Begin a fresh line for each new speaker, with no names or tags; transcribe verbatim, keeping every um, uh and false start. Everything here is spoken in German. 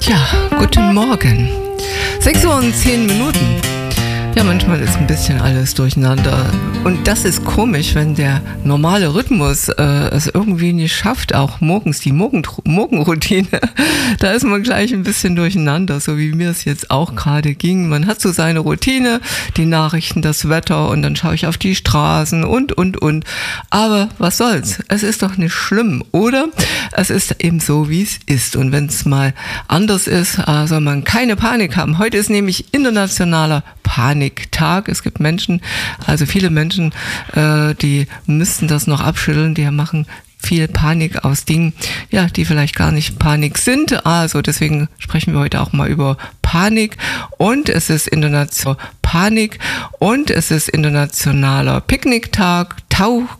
Ja, guten Morgen. sechs Uhr und zehn Minuten. Ja, manchmal ist ein bisschen alles durcheinander. Und das ist komisch, wenn der normale Rhythmus äh, es irgendwie nicht schafft, auch morgens die Morgen, Morgenroutine. Da ist man gleich ein bisschen durcheinander, so wie mir es jetzt auch gerade ging. Man hat so seine Routine, die Nachrichten, das Wetter und dann schaue ich auf die Straßen und, und, und. Aber was soll's? Es ist doch nicht schlimm, oder? Es ist eben so, wie es ist. Und wenn es mal anders ist, äh, soll man keine Panik haben. Heute ist nämlich internationaler Paniktag. Es gibt Menschen, also viele Menschen, äh, die müssten das noch abschütteln, die machen viel Panik aus Dingen, ja, die vielleicht gar nicht Panik sind. Also deswegen sprechen wir heute auch mal über Panik. Und es ist internationaler Panik und es ist internationaler Picknicktag, Tau